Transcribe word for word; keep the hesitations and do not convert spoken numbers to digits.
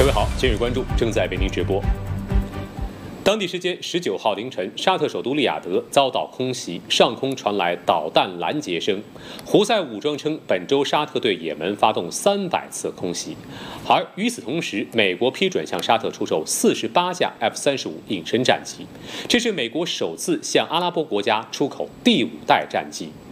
各位好，今日关注正在为您直播。当地时间十九号凌晨，沙特首都利雅得遭到空袭，上空传来导弹拦截声。胡塞武装称，本周沙特对也门发动三百次空袭。而与此同时，美国批准向沙特出售四十八架 F 三十五隐身战机，这是美国首次向阿拉伯国家出口第五代战机。